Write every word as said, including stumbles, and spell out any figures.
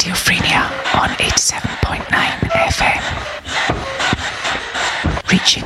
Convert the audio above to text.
Radio Frenia on eighty-seven point nine F M. Reaching